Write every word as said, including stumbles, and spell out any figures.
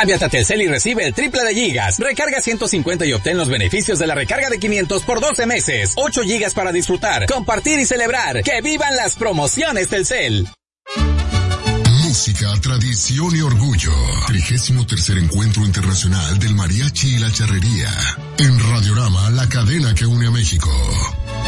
Cámbiate a Telcel y recibe el triple de gigas. Recarga ciento cincuenta y obtén los beneficios de la recarga de quinientos por doce meses. ocho gigas para disfrutar, compartir y celebrar. ¡Que vivan las promociones Telcel! Música, tradición y orgullo. Trigésimo tercer Encuentro Internacional del Mariachi y la Charrería. En Radiorama, la cadena que une a México.